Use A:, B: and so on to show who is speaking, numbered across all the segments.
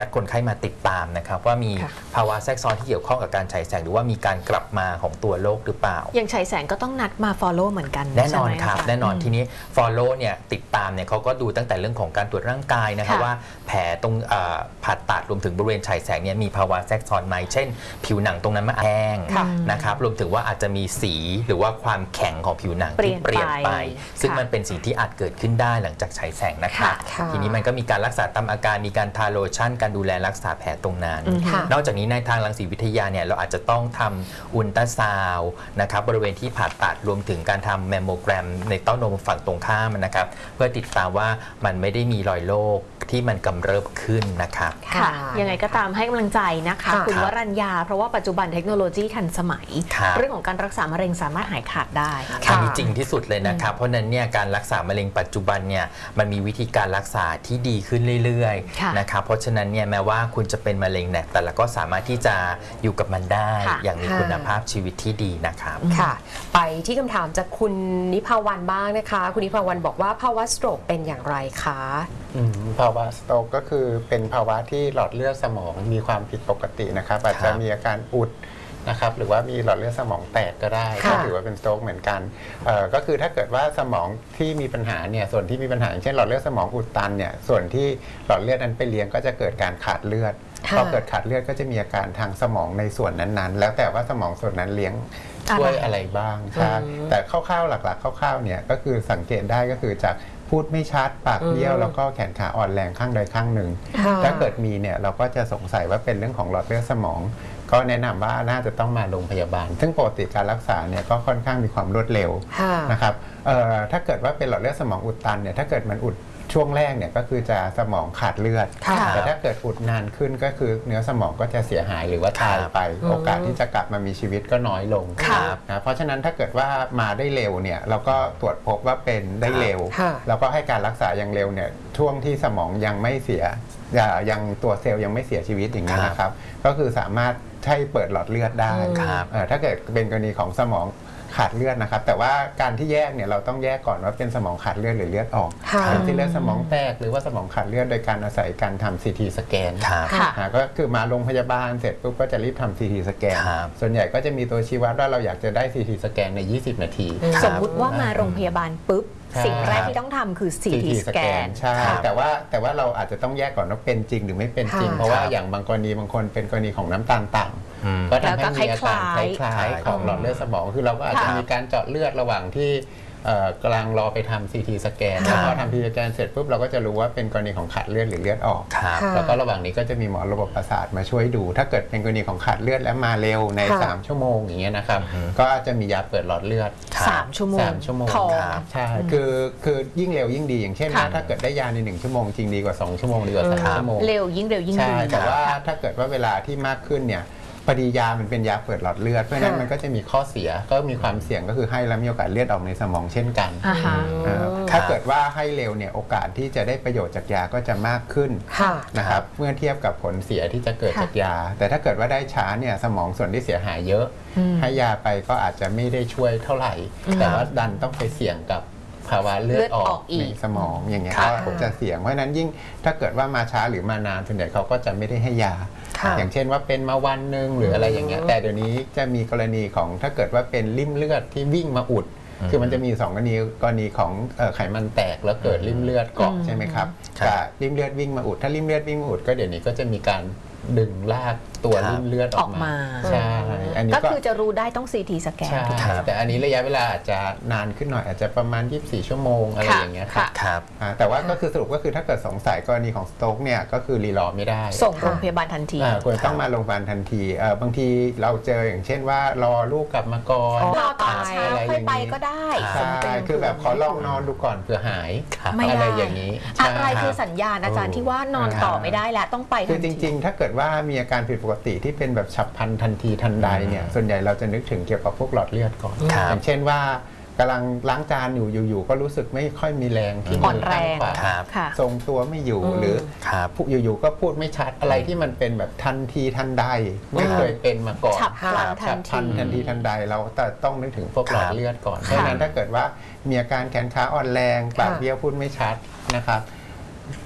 A: คนไข้มาติดตามนะครับว่ามีภาวะแทรกซ้อนที่เกี่ยวข้องกับการฉายแสงหรือว่ามีการกลับมาของตัวโรคหรือเปล่า
B: อย่างฉายแสงก็ต้องนัดมา follow เหมือนกัน
A: แน่นอนครับแน่นอนทีนี้ follow เนี่ยติดตามเนี่ยเขาก็ดูตั้งแต่เรื่องของการตรวจร่างกายนะครับว่าแผลตรงผ่าตัดรวมถึงบริเวณฉายแสงเนี่ยมีภาวะแทรกซ้อนไหมเช่นผิวหนังตรงนั้นมันแห้งนะครับรวมถึงว่าอาจจะมีสีหรือว่าความแข็งของผิวหนังที่เปลี่ยนไปซึ่งมันเป็นสิ่งที่อาจเกิดขึ้นได้หลังจากฉายแสงนะครับทีนี้มันก็มีการรักษาตามอาการมีการทาโลชั่นการดูแลรักษาแผลตรงนั้นนอกจากนี้ในทางรังสีวิทยาเนี่ยเราอาจจะต้องทำอุลตราซาวด์นะครับบริเวณที่ผ่าตัดรวมถึงการทำแมมโมแกรมในเต้านมฝั่งตรงข้ามนะครับเพื่อติดตามว่ามันไม่ได้มีรอยโรคที่มันกำเริบขึ้นนะครับ
B: ค่ะยังไงก็ตามให้กำลังใจนะคะคุณวรัญญาเพราะว่าปัจจุบันเทคโนโลยีทันสมัยเรื่องของการรักษามะเร็งสามารถหายขาดได้
A: อันนี้จริงที่สุดเลยนะครับเพราะนั้นเนี่ยการรักษามะเร็งปัจจุบันเนี่ยมันมีวิธีการรักษาที่ดีขึ้นเรื่อยๆนะครับเพราะฉะนั้นเนี่ยแม้ว่าคุณจะเป็นมะเร็งเนี่ยแต่ละก็สามารถที่จะอยู่กับมันได้อย่างมีคุณภาพชีวิตที่ดีนะครับ
C: ค่ะไปที่คำถามจากคุณนิพาวันบ้างนะคะคุณนิพาวันบอกว่าภาวะสโตรกเป็นอย่างไรคะ
D: ภาวะสโตรกก็คือเป็นภาวะที่หลอดเลือดสมองมีความผิดปกตินะครับอาจจะมีอาการอุดนะครับหรือว่ามีหลอดเลือดสมองแตกก็ได้ก็ถือว่าเป็นสโตรกเหมือนกันก็คือถ้าเกิดว่าสมองที่มีปัญหาเนี่ยส่วนที่มีปัญหาอย่างเช่นหลอดเลือดสมองอุดตันเนี่ยส่วนที่หลอดเลือดนั้นไปเลี้ยงก็จะเกิดการขาดเลือดพอเกิดขาดเลือดก็จะมีอาการทางสมองในส่วนนั้นๆแล้วแต่ว่าสมองส่วนนั้นเลี้ยงช่วยอะไรบ้างใช่แต่คร่าวๆหลักๆคร่าวๆเนี่ยก็คือสังเกตได้ก็คือจากพูดไม่ชัดปากเบี้ยวแล้วก็แขนขาอ่อนแรงข้างใดข้างหนึ่งถ้าเกิดมีเนี่ยเราก็จะสงสัยว่าเป็นเรื่องของหลอดเลือดสมองก็แนะนำว่าน่าจะต้องมาโรงพยาบาลซึ่งปกติการรักษาเนี่ยก็ค่อนข้างมีความรวดเร็วนะครับถ้าเกิดว่าเป็นหลอดเลือดสมองอุดตันเนี่ยถ้าเกิดมันอุดช่วงแรกเนี่ยก็คือจะสมองขาดเลือดแต่ถ้าเกิดอุดนานขึ้นก็คือเนื้อสมองก็จะเสียหายหรือว่าตายไปโอกาสที่จะกลับมามีชีวิตก็น้อยลงนะเพราะฉะนั้นถ้าเกิดว่ามาได้เร็วเนี่ยเราก็ตรวจพบว่าเป็นได้เร็วแล้วก็ให้การรักษาอย่างเร็วเนี่ยช่วงที่สมองยังไม่เสียยังตัวเซลล์ยังไม่เสียชีวิตอย่างนี้นะครับก็คือสามารถให้เปิดหลอดเลือดได้ถ้าเกิดเป็นกรณีของสมองขาดเลือดนะครับแต่ว่าการที่แยกเนี่ยเราต้องแยกก่อนว่าเป็นสมองขาดเลือดหรือเลือดออกเป็นที่เลือดสมองแตกหรือว่าสมองขาดเลือดโดยการอาศัยการทำ CT สแกนก็คือมาโรงพยาบาลเสร็จปุ๊บก็จะรีบทำ CT สแกนส่วนใหญ่ก็จะมีตัวชี้วัดว่าเราอยากจะได้ CT สแกนใน20 นาที
B: สมมุติว่ามาโรงพยาบาลปุ๊บสิ่งแรกที่ต้องทำคือ CT สแกน
D: ใช่แต่ว่าเราอาจจะต้องแยกก่อนว่าเป็นจริงหรือไม่เป็นจริงเพราะว่าอย่างบางกรณีบางคนเป็นกรณีของน้ำตาลต่ำก็ทำให้มีอาการคล้ายๆของหลอดเลือดสมองคือเราก็อาจจะมีการเจาะเลือดระหว่างที่กำลังรอไปทำ CT สแกนแล้วพอทำ CT สแกนเสร็จปุ๊บเราก็จะรู้ว่าเป็นกรณีของขาดเลือดหรือเลือดออกแล้วก็ระหว่างนี้ก็จะมีหมอระบบประสาทมาช่วยดูถ้าเกิดเป็นกรณีของขาดเลือดและมาเร็วใน3 ชั่วโมงอย่างเงี้ยนะครับก็จะมียาเปิดหลอดเลือด
B: 3 ชั่วโมง
D: ใช่คือยิ่งเร็วยิ่งดีอย่างเช่นถ้าเกิดได้ยาใน1 ชั่วโมงจริงดีกว่า2 ชั่วโมงดีกว่า3 ชั่วโมง
B: เร็วยิ่งดี
D: แต่ว่าถ้าเกิดว่าเวลาที่มากขึ้นเนี่ยพอดียามันเป็นยาเปิดหลอดเลือดเพราะฉะนั้นมันก็จะมีข้อเสียก็มีความเสี่ยงก็คือให้แล้วมีโอกาสเลือดออกในสมองเช่นกันถ้าเกิดว่าให้เร็วเนี่ยโอกาสที่จะได้ประโยชน์จากยาก็จะมากขึ้นนะครับเมื่อเทียบกับผลเสียที่จะเกิดจากยาแต่ถ้าเกิดว่าได้ช้าเนี่ยสมองส่วนที่เสียหายเยอะให้ยาไปก็อาจจะไม่ได้ช่วยเท่าไหร่แต่ว่าดันต้องไปเสี่ยงกับภาวะเลือดออกในสมองอย่างเงี้ยก็จะเสี่ยงเพราะฉะนั้นยิ่งถ้าเกิดว่ามาช้าหรือมานานส่วนใหญ่เขาก็จะไม่ได้ให้ยาอย่างเช่นว่าเป็นมาวันหนึ่งหรืออะไรอย่างเงี้ยแต่เดี๋ยวนี้จะมีกรณีของถ้าเกิดว่าเป็นริ่มเลือดที่วิ่งมาอุดคือมันจะมี2 กรณีของไขมันแตกแล้วเกิดริ่มเลือดเกาะใช่ไหมครับกับริ่มเลือดวิ่งมาอุดถ้าริ่มเลือดวิ่งมาอุดก็เดี๋ยวนี้ก็จะมีการดึงลากตัวริ่มเลือดออกมาใช่
B: อันนี้ก็คือจะรู้ได้ต้อง CT สแกน
D: แต่อันนี้ระยะเวลาอาจจะนานขึ้นหน่อยอาจจะประมาณ24 ชั่วโมงอะไรอย่างเงี้ยครับแต่ว่าก็คือสรุปก็คือถ้าเกิดสงสัยกรณีของสโตรกเนี่ยก็คือรีรอไม่ได้
B: ส่งโรงพยาบาลทันที
D: ควรต้องมาโรงพยาบาลทันทีบางทีเราเจออย่างเช่นว่ารอลูกกลับมาก่อน
B: รอตอนเช้าค่อยไปก็ได้
D: ใช่คือแบบขอลองนอนดูก่อนเผื่อหายอะไรอย่างนี้
B: อะไรคือสัญญาณอาจารย์ที่ว่านอนต่อไม่ได้แล้วต้องไป
D: คือจริงๆถ้าเกิดว่ามีอาการผิดปกติที่เป็นแบบฉับพลันทันทีทันใดเนี่ยส่วนใหญ่เราจะนึกถึงเกี่ยวกับพวกหลอดเลือดก่อนอย่างเช่นว่ากำลังล้างจานอยู่ก็รู้สึกไม่ค่อยมีแรงที่มือข้างขวาทรงตัวไม่อยู่หรืออยู่ก็พูดไม่ชัดอะไรที่มันเป็นแบบทันทีทันใดไม่เคยเป็นมาก่อน
B: ฉับพลัน
D: ทันทีทันใดเราแต่ต้องนึกถึงพวกหลอดเลือดก่อนเพราะฉะนั้นถ้าเกิดว่ามีอาการแขนขาอ่อนแรงปากเบี้ยวพูดไม่ชัดนะครับ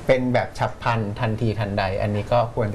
D: เป็นแบบฉับพลันทันทีทันใด อันนี้ก็ควรจะ